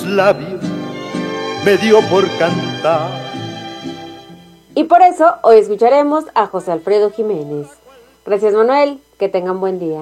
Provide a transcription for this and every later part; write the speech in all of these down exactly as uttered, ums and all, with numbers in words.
tus labios me dio por cantar. Y por eso hoy escucharemos a José Alfredo Jiménez. Gracias, Manuel, que tengan buen día.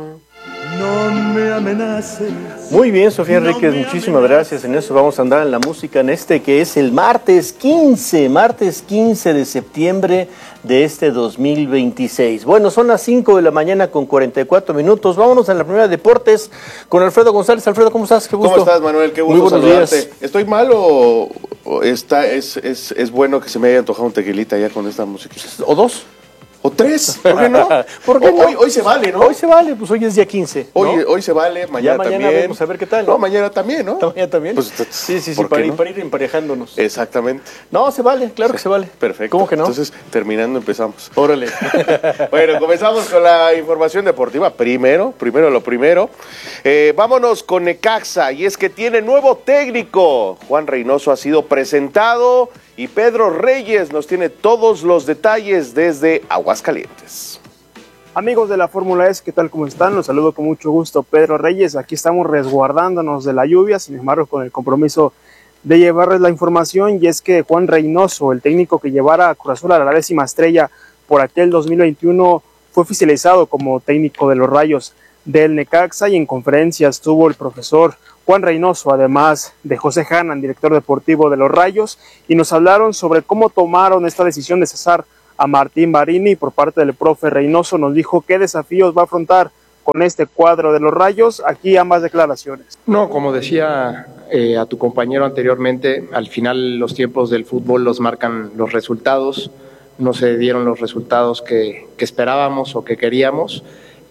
No me amenaces. Muy bien, Sofía Enríquez, muchísimas gracias. En eso vamos a andar en la música en este que es el martes quince, martes quince de septiembre de este dos mil veintiséis. Bueno, son las cinco de la mañana con cuarenta y cuatro minutos. Vámonos a la primera de deportes con Alfredo González. Alfredo, ¿cómo estás? Qué gusto. ¿Cómo estás, Manuel? Qué gusto Muy buenos saludarte. días. ¿Estoy mal o, o está, es, es, es bueno que se me haya antojado un tequilita ya con esta música? ¿O dos? ¿O tres? ¿Por qué no? ¿Por qué o, no? Hoy, hoy se vale, ¿no? Hoy se vale, pues hoy es día quince, ¿no? Hoy, hoy se vale, mañana, ya mañana también. vamos a ver qué tal, ¿no? No, mañana también, ¿no? ¿Mañana también? Pues, sí, sí, sí, ¿por para, qué ir, no? para ir emparejándonos. Exactamente. No, se vale, claro que se vale. Perfecto. ¿Cómo que no? Entonces, terminando, empezamos. Órale. Bueno, comenzamos con la información deportiva. Primero, primero lo primero. Eh, vámonos con Necaxa, y es que tiene nuevo técnico. Juan Reynoso ha sido presentado y Pedro Reyes nos tiene todos los detalles desde Aguascalientes. Amigos de la Fórmula E, ¿qué tal? ¿Cómo están? Los saludo con mucho gusto, Pedro Reyes. Aquí estamos resguardándonos de la lluvia, sin embargo, con el compromiso de llevarles la información, y es que Juan Reynoso, el técnico que llevara a Cruz Azul a la décima estrella por aquel dos mil veintiuno, fue oficializado como técnico de los Rayos del Necaxa, y en conferencia estuvo el profesor Juan Reynoso, además de José Hanan, director deportivo de los Rayos, y nos hablaron sobre cómo tomaron esta decisión de cesar a Martín Barini. Por parte del profe Reynoso nos dijo qué desafíos va a afrontar con este cuadro de los Rayos. Aquí ambas declaraciones. No, como decía eh, a tu compañero anteriormente, al final los tiempos del fútbol los marcan los resultados. No se dieron los resultados que, que esperábamos o que queríamos,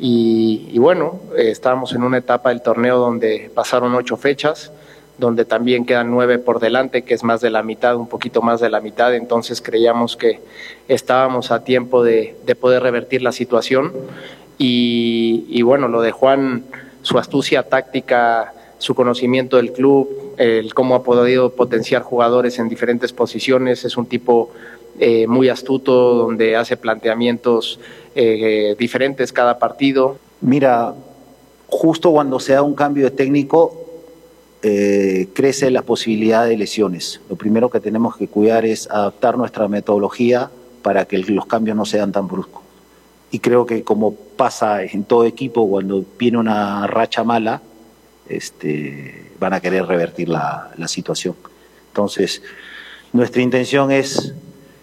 y, y bueno, eh, estábamos en una etapa del torneo donde pasaron ocho fechas, donde también quedan nueve por delante, que es más de la mitad, un poquito más de la mitad. Entonces creíamos que estábamos a tiempo de, de poder revertir la situación, y, y bueno, lo de Juan, su astucia táctica, su conocimiento del club, el cómo ha podido potenciar jugadores en diferentes posiciones. Es un tipo eh, muy astuto, donde hace planteamientos eh, diferentes cada partido. Mira, justo cuando se da un cambio de técnico, Eh, crece la posibilidad de lesiones. Lo primero que tenemos que cuidar es adaptar nuestra metodología para que los cambios no sean tan bruscos. Y creo que, como pasa en todo equipo, cuando viene una racha mala, este, van a querer revertir la, la situación. Entonces, nuestra intención es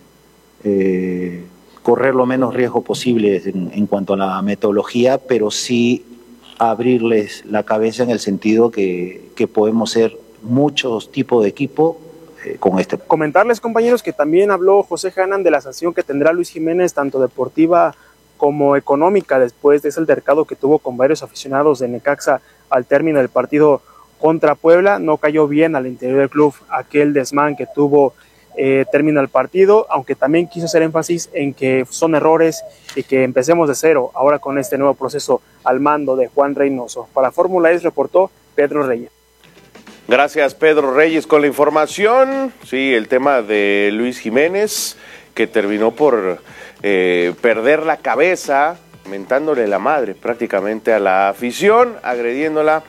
eh, correr lo menos riesgo posible en, en cuanto a la metodología, pero sí abrirles la cabeza en el sentido que, que podemos ser muchos tipos de equipo eh, con este. Comentarles, compañeros, que también habló José Hanan de la sanción que tendrá Luis Jiménez, tanto deportiva como económica, después de ese altercado que tuvo con varios aficionados de Necaxa al término del partido contra Puebla. No cayó bien al interior del club aquel desmán que tuvo eh, término el partido, aunque también quiso hacer énfasis en que son errores y que empecemos de cero ahora con este nuevo proceso al mando de Juan Reynoso. Para Fórmula E reportó Pedro Reyes. Gracias, Pedro Reyes, con la información. Sí, el tema de Luis Jiménez, que terminó por eh, perder la cabeza, mentándole la madre prácticamente a la afición, agrediéndola,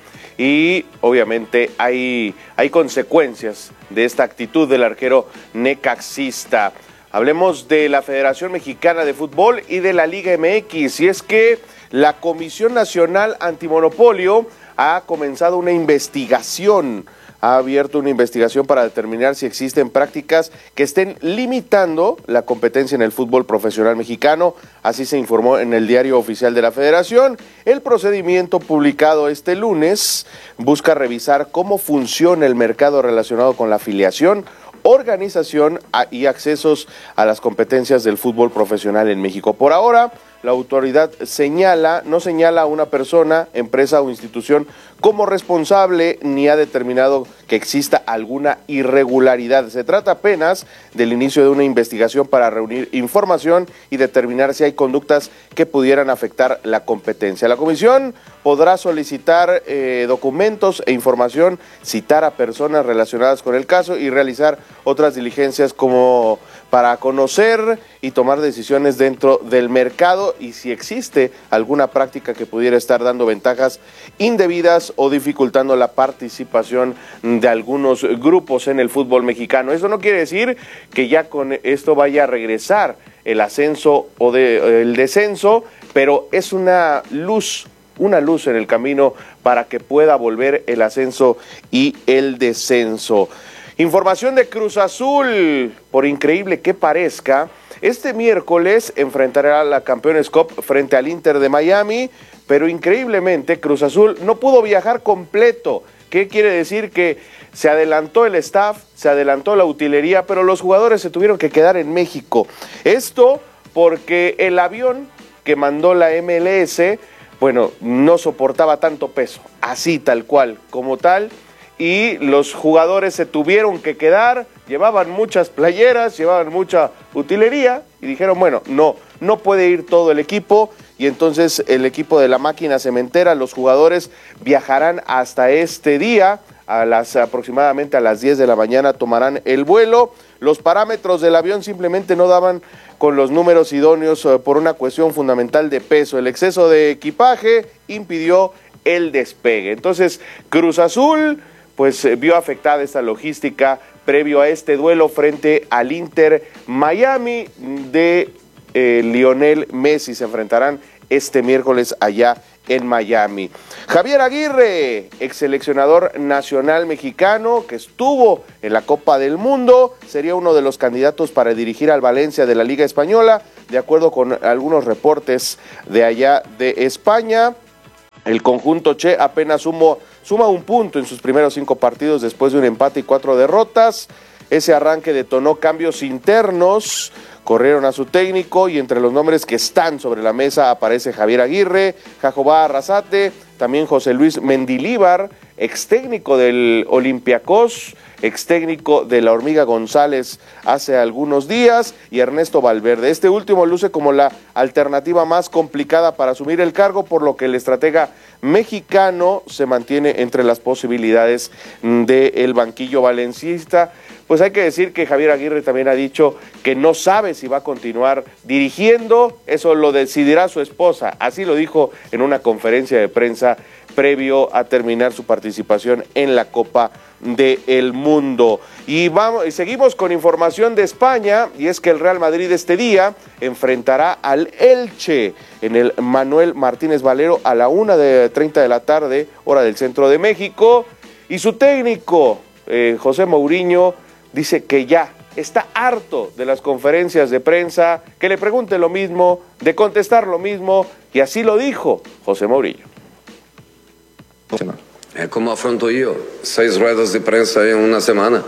y obviamente hay, hay consecuencias de esta actitud del arquero necaxista. Hablemos de la Federación Mexicana de Fútbol y de la Liga M X, y es que la Comisión Nacional Antimonopolio ha comenzado una investigación, ha abierto una investigación para determinar si existen prácticas que estén limitando la competencia en el fútbol profesional mexicano. Así se informó en el Diario Oficial de la Federación. El procedimiento publicado este lunes busca revisar cómo funciona el mercado relacionado con la afiliación, organización y accesos a las competencias del fútbol profesional en México. Por ahora, la autoridad señala, no señala a una persona, empresa o institución como responsable, ni ha determinado que exista alguna irregularidad. Se trata apenas del inicio de una investigación para reunir información y determinar si hay conductas que pudieran afectar la competencia. La comisión podrá solicitar eh, documentos e información, citar a personas relacionadas con el caso y realizar otras diligencias como para conocer y tomar decisiones dentro del mercado, y si existe alguna práctica que pudiera estar dando ventajas indebidas problemas o dificultando la participación de algunos grupos en el fútbol mexicano. Eso no quiere decir que ya con esto vaya a regresar el ascenso o de, el descenso, pero es una luz, una luz en el camino para que pueda volver el ascenso y el descenso. Información de Cruz Azul, por increíble que parezca, este miércoles enfrentará a la Campeones Cup frente al Inter de Miami, pero increíblemente Cruz Azul no pudo viajar completo. ¿Qué quiere decir? Que se adelantó el staff, se adelantó la utilería, pero los jugadores se tuvieron que quedar en México. Esto porque el avión que mandó la M L S, bueno, no soportaba tanto peso, así tal cual, como tal, y los jugadores se tuvieron que quedar, llevaban muchas playeras, llevaban mucha utilería, y dijeron, bueno, no, no puede ir todo el equipo, y entonces el equipo de la máquina cementera, los jugadores viajarán hasta este día, a las aproximadamente a las diez de la mañana tomarán el vuelo. Los parámetros del avión simplemente no daban con los números idóneos uh, por una cuestión fundamental de peso. El exceso de equipaje impidió el despegue. Entonces, Cruz Azul pues eh, vio afectada esta logística previo a este duelo frente al Inter Miami de eh, Lionel Messi. Se enfrentarán este miércoles allá en Miami. Javier Aguirre, ex seleccionador nacional mexicano que estuvo en la Copa del Mundo, sería uno de los candidatos para dirigir al Valencia de la Liga Española, de acuerdo con algunos reportes de allá de España. El conjunto Che apenas sumó, suma un punto en sus primeros cinco partidos después de un empate y cuatro derrotas. Ese arranque detonó cambios internos, corrieron a su técnico y entre los nombres que están sobre la mesa aparece Javier Aguirre, Jajobá Arrasate, también José Luis Mendilíbar, ex técnico del Olympiacos, ex técnico de la Hormiga González hace algunos días, y Ernesto Valverde. Este último luce como la alternativa más complicada para asumir el cargo, por lo que el estratega mexicano se mantiene entre las posibilidades del banquillo valencista. Pues hay que decir que Javier Aguirre también ha dicho que no sabe si va a continuar dirigiendo, eso lo decidirá su esposa, así lo dijo en una conferencia de prensa previo a terminar su participación en la Copa del Mundo. Y vamos, y seguimos con información de España, y es que el Real Madrid este día enfrentará al Elche en el Manuel Martínez Valero a la una de treinta de la tarde, hora del centro de México, y su técnico, eh, José Mourinho, dice que ya está harto de las conferencias de prensa, que le pregunte lo mismo, de contestar lo mismo, y así lo dijo José Mourinho. ¿Cómo afronto yo? Seis ruedas de prensa en una semana.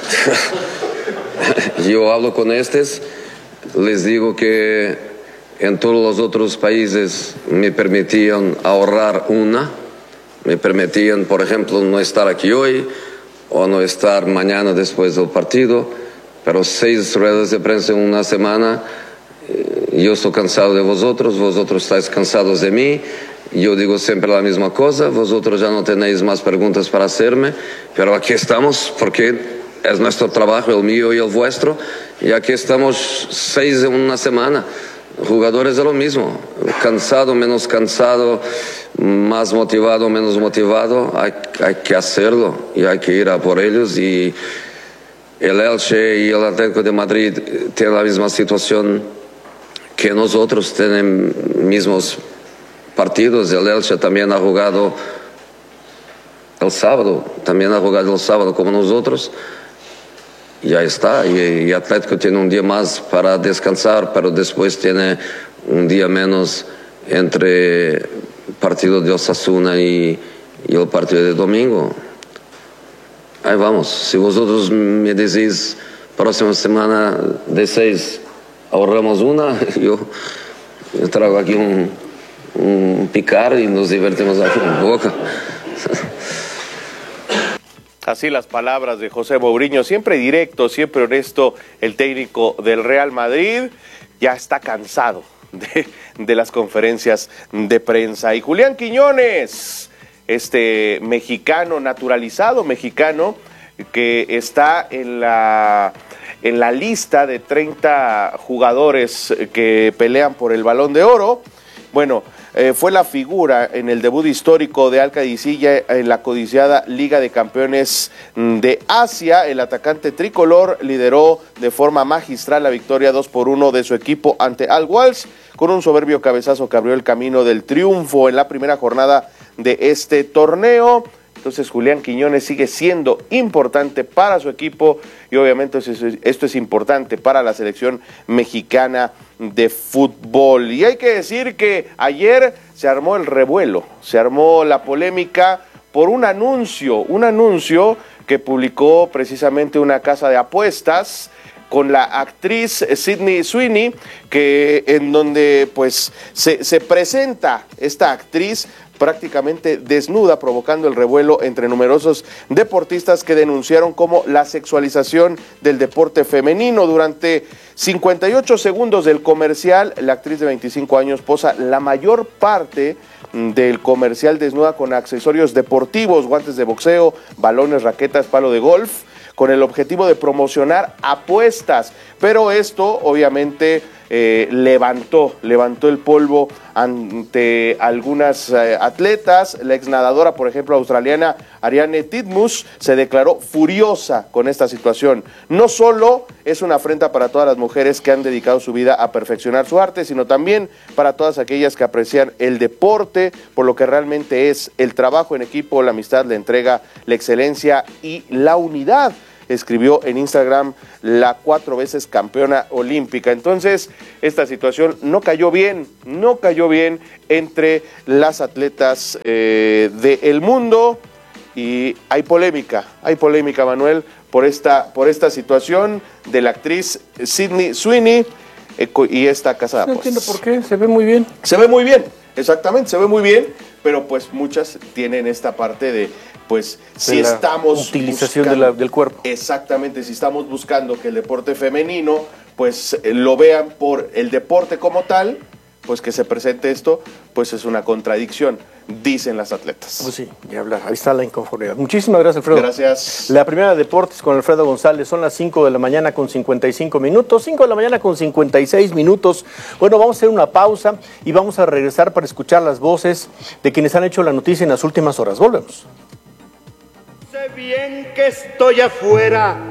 Yo hablo con estos, les digo que en todos los otros países me permitían ahorrar una, me permitían, por ejemplo, no estar aquí hoy o no estar mañana después del partido, pero seis ruedas de prensa en una semana, yo estoy cansado de vosotros, vosotros estáis cansados de mí. Yo digo siempre la misma cosa, vosotros ya no tenéis más preguntas para hacerme, pero aquí estamos porque es nuestro trabajo, el mío y el vuestro, y aquí estamos seis en una semana. Jugadores de lo mismo, cansado, menos cansado, más motivado, menos motivado, hay, hay que hacerlo y hay que ir a por ellos. Y el Elche y el Atlético de Madrid tienen la misma situación que nosotros, tienen mismos partidos. El Elche también ha jugado el sábado, también ha jugado el sábado como nosotros, ya está, y, y Atlético tiene un día más para descansar, pero después tiene un día menos entre partido de Osasuna y, y el partido de domingo. Ahí vamos, si vosotros me decís próxima semana de seis ahorramos una, yo, yo traigo aquí un un picar y nos divertimos aquí en Boca. Así las palabras de José Mourinho, siempre directo, siempre honesto, el técnico del Real Madrid, ya está cansado de, de las conferencias de prensa. Y Julián Quiñones, este mexicano, naturalizado mexicano, que está en la, en la lista de treinta jugadores que pelean por el Balón de Oro, bueno, eh, fue la figura en el debut histórico de Al-Qadisiyah en la codiciada Liga de Campeones de Asia. El atacante tricolor lideró de forma magistral la victoria dos por uno de su equipo ante Al-Wals, con un soberbio cabezazo que abrió el camino del triunfo en la primera jornada de este torneo. Entonces Julián Quiñones sigue siendo importante para su equipo y obviamente esto es importante para la selección mexicana de fútbol. Y hay que decir que ayer se armó el revuelo, se armó la polémica por un anuncio, un anuncio que publicó precisamente una casa de apuestas con la actriz Sydney Sweeney, que en donde pues se, se presenta esta actriz prácticamente desnuda, provocando el revuelo entre numerosos deportistas que denunciaron como la sexualización del deporte femenino. Durante cincuenta y ocho segundos del comercial, la actriz de veinticinco años posa la mayor parte del comercial desnuda con accesorios deportivos, guantes de boxeo, balones, raquetas, palo de golf, con el objetivo de promocionar apuestas, pero esto obviamente eh, levantó, levantó el polvo ante algunas eh, atletas. La exnadadora, por ejemplo, australiana Ariane Titmus, se declaró furiosa con esta situación. No solo es una afrenta para todas las mujeres que han dedicado su vida a perfeccionar su arte, sino también para todas aquellas que aprecian el deporte por lo que realmente es el trabajo en equipo, la amistad, la entrega, la excelencia y la unidad, escribió en Instagram la cuatro veces campeona olímpica. Entonces, esta situación no cayó bien, no cayó bien entre las atletas eh, del mundo y hay polémica, hay polémica, Manuel, por esta, por esta situación de la actriz Sydney Sweeney eh, y esta casa de apuestas. No entiendo por qué, se ve muy bien. Se ve muy bien, exactamente, se ve muy bien, pero pues muchas tienen esta parte de pues si estamos utilización buscando, de la, del cuerpo. Exactamente, si estamos buscando que el deporte femenino pues eh, lo vean por el deporte como tal, pues que se presente esto, pues es una contradicción, dicen las atletas. Pues sí, ya hablar, ahí está la inconformidad. Muchísimas gracias, Alfredo. Gracias. La primera de deportes con Alfredo González, son las cinco de la mañana con cincuenta y cinco minutos, cinco de la mañana con cincuenta y seis minutos. Bueno, vamos a hacer una pausa y vamos a regresar para escuchar las voces de quienes han hecho la noticia en las últimas horas. Volvemos. Sé bien que estoy afuera